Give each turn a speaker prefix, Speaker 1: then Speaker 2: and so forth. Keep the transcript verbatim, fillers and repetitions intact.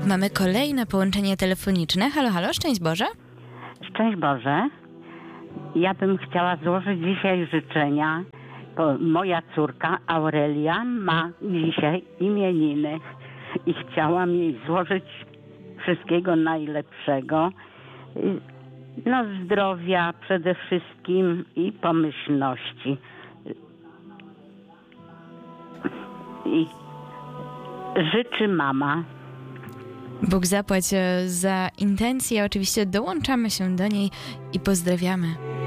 Speaker 1: Mamy kolejne połączenie telefoniczne. Halo, halo, szczęść Boże.
Speaker 2: Szczęść Boże. Ja bym chciała złożyć dzisiaj życzenia, bo moja córka Aurelia ma dzisiaj imieniny i chciałam jej złożyć wszystkiego najlepszego. No zdrowia przede wszystkim i pomyślności. I życzy mama.
Speaker 1: Bóg zapłać za intencję. Oczywiście dołączamy się do niej i pozdrawiamy.